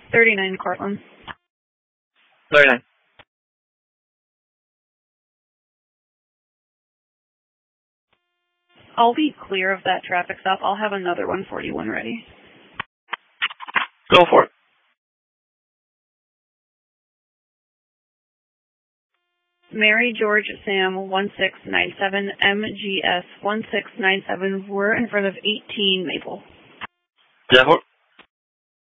39 Cortland. 39. I'll be clear of that traffic stop. I'll have another 141 ready. Go for it. Mary George Sam 1697 MGS 1697. We're in front of 18 Maple. 10-4.